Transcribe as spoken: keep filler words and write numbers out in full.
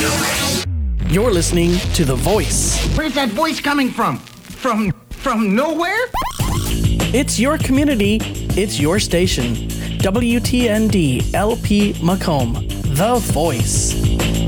You're listening to The Voice. Where's that voice coming from? From from nowhere? It's your community. It's your station. W T N D L P Macomb. The Voice.